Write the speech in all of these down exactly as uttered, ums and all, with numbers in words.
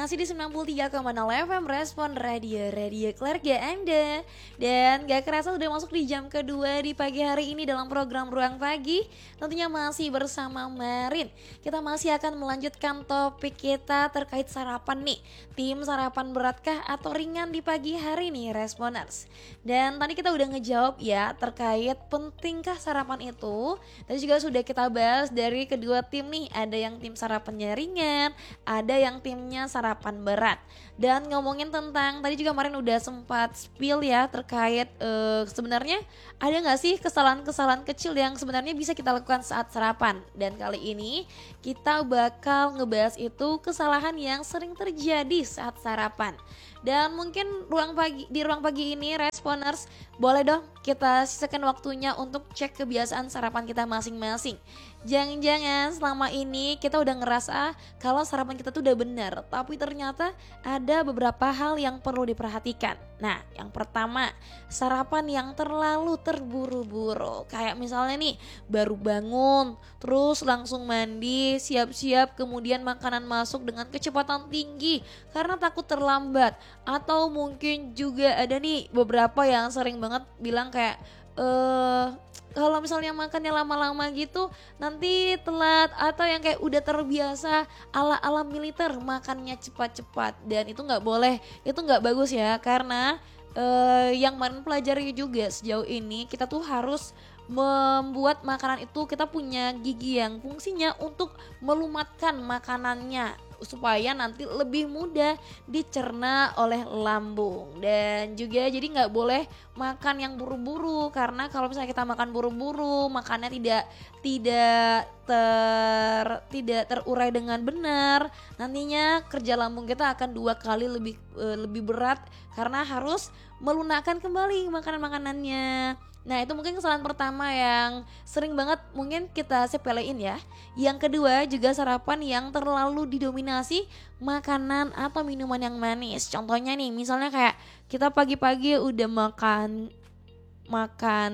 Masih di sembilan puluh tiga koma nol F M Respon Radio, Radio keluarga Anda. Dan gak kerasa sudah masuk di jam kedua di pagi hari ini dalam program Ruang Pagi. Tentunya masih bersama Marin. Kita masih akan melanjutkan topik kita terkait sarapan nih. Tim sarapan beratkah atau ringan di pagi hari nih Responers. Dan tadi kita udah ngejawab ya terkait pentingkah sarapan itu. Tadi juga sudah kita bahas dari kedua tim nih. Ada yang tim sarapannya ringan, ada yang timnya sarapan berat. Dan ngomongin tentang tadi juga kemarin udah sempat spill ya terkait uh, sebenarnya ada nggak sih kesalahan-kesalahan kecil yang sebenarnya bisa kita lakukan saat sarapan. Dan kali ini kita bakal ngebahas itu kesalahan yang sering terjadi saat sarapan. Dan mungkin ruang pagi di ruang pagi ini Responers boleh dong kita sisakan waktunya untuk cek kebiasaan sarapan kita masing-masing. Jangan-jangan selama ini kita udah ngerasa kalau sarapan kita tuh udah benar, tapi ternyata ada beberapa hal yang perlu diperhatikan. Nah, yang pertama, sarapan yang terlalu terburu-buru. Kayak misalnya nih, baru bangun, terus langsung mandi, siap-siap, kemudian makanan masuk dengan kecepatan tinggi karena takut terlambat. Atau mungkin juga ada nih beberapa yang sering banget bilang kayak eh kalau misalnya makannya lama-lama gitu nanti telat, atau yang kayak udah terbiasa ala-ala militer makannya cepat-cepat, dan itu nggak boleh, itu nggak bagus ya, karena eh, yang Marin pelajari juga sejauh ini kita tuh harus membuat makanan itu kita punya gigi yang fungsinya untuk melumatkan makanannya supaya nanti lebih mudah dicerna oleh lambung. Dan juga jadi nggak boleh makan yang buru-buru, karena kalau misalnya kita makan buru-buru makannya tidak tidak ter tidak terurai dengan benar, nantinya kerja lambung kita akan dua kali lebih e, lebih berat karena harus melunakkan kembali makanan-makanannya. Nah, itu mungkin kesalahan pertama yang sering banget mungkin kita sepelein ya. Yang kedua juga sarapan yang terlalu didominasi makanan atau minuman yang manis. Contohnya nih, misalnya kayak kita pagi-pagi udah makan makan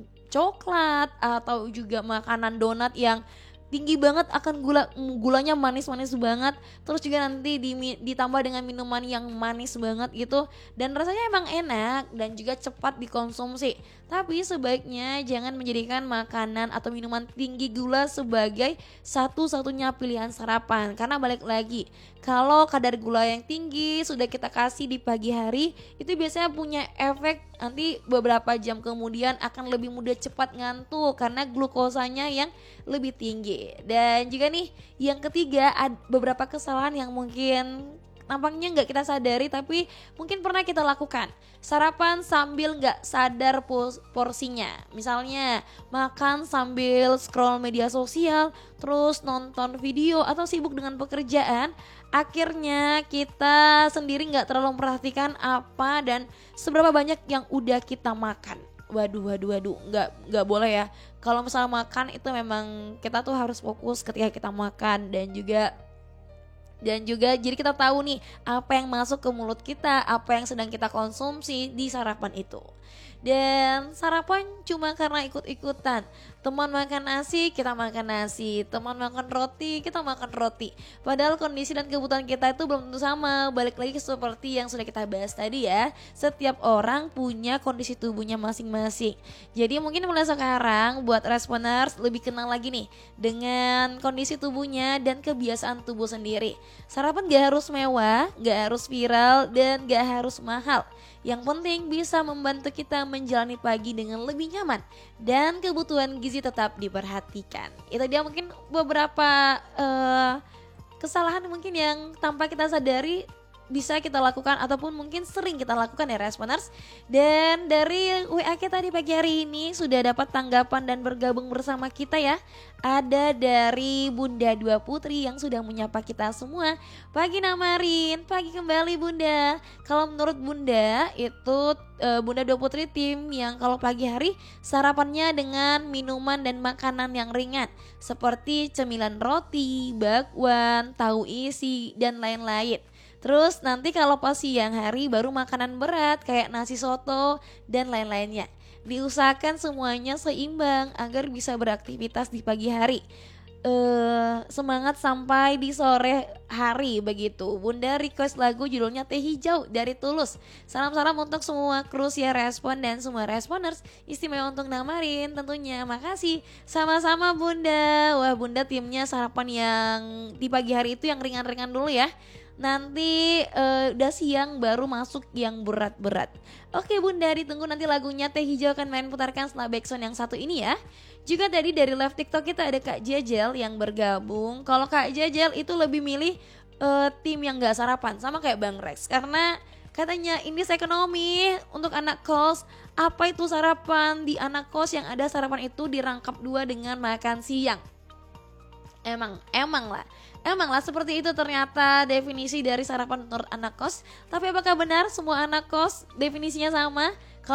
coklat atau juga makanan donat yang tinggi banget akan gula gulanya manis-manis banget, terus juga nanti di, ditambah dengan minuman yang manis banget gitu, dan rasanya emang enak dan juga cepat dikonsumsi. Tapi sebaiknya jangan menjadikan makanan atau minuman tinggi gula sebagai satu-satunya pilihan sarapan, karena balik lagi kalau kadar gula yang tinggi sudah kita kasih di pagi hari itu biasanya punya efek nanti beberapa jam kemudian akan lebih mudah cepat ngantuk karena glukosanya yang lebih tinggi. Dan juga nih yang ketiga, ada beberapa kesalahan yang mungkin nampaknya nggak kita sadari tapi mungkin pernah kita lakukan. Sarapan sambil nggak sadar porsinya. Misalnya makan sambil scroll media sosial, terus nonton video atau sibuk dengan pekerjaan. Akhirnya kita sendiri nggak terlalu memperhatikan apa dan seberapa banyak yang udah kita makan. Waduh, waduh, waduh, nggak nggak boleh ya. Kalau misalnya makan itu memang kita tuh harus fokus ketika kita makan, dan juga Dan juga jadi kita tahu nih apa yang masuk ke mulut kita, apa yang sedang kita konsumsi di sarapan itu. Dan sarapan cuma karena ikut-ikutan. Teman makan nasi, kita makan nasi. Teman makan roti, kita makan roti. Padahal kondisi dan kebutuhan kita itu belum tentu sama. Balik lagi seperti yang sudah kita bahas tadi ya. Setiap orang punya kondisi tubuhnya masing-masing. Jadi mungkin mulai sekarang buat Responers lebih kenal lagi nih dengan kondisi tubuhnya dan kebiasaan tubuh sendiri. Sarapan gak harus mewah, gak harus viral, dan gak harus mahal. Yang penting bisa membantu kita menjalani pagi dengan lebih nyaman dan kebutuhan gizi tetap diperhatikan. Itu dia mungkin beberapa uh, kesalahan mungkin yang tanpa kita sadari bisa kita lakukan ataupun mungkin sering kita lakukan ya Responers. Dan dari W A kita di pagi hari ini sudah dapat tanggapan dan bergabung bersama kita ya. Ada dari Bunda Dua Putri yang sudah menyapa kita semua. Pagi Namarin, pagi kembali Bunda. Kalau menurut Bunda itu e, Bunda Dua Putri tim yang kalau pagi hari sarapannya dengan minuman dan makanan yang ringan seperti cemilan roti, bakwan, tahu isi dan lain-lain. Terus nanti kalau pas siang hari baru makanan berat kayak nasi soto dan lain-lainnya. Diusahakan semuanya seimbang agar bisa beraktivitas di pagi hari. uh, semangat sampai di sore hari begitu. Bunda request lagu judulnya Teh Hijau dari Tulus. Salam-salam untuk semua kru Siar Respon dan semua responders. Istimewa untuk Namarin tentunya. Makasih. Sama-sama Bunda. Wah Bunda timnya sarapan yang di pagi hari itu yang ringan-ringan dulu ya. Nanti uh, udah siang baru masuk yang berat-berat. Oke Bunda, ditunggu nanti lagunya Teh Hijau akan main putarkan setelah backsound yang satu ini ya. Juga tadi dari live TikTok kita ada Kak Jejel yang bergabung. Kalau Kak Jejel itu lebih milih uh, tim yang gak sarapan sama kayak Bang Rex. Karena katanya ini ekonomi untuk anak kos. Apa itu sarapan? Di anak kos yang ada sarapan itu dirangkap dua dengan makan siang. Emang, emang lah. Emang lah seperti itu ternyata definisi dari sarapan menurut anak kos. Tapi apakah benar semua anak kos definisinya sama?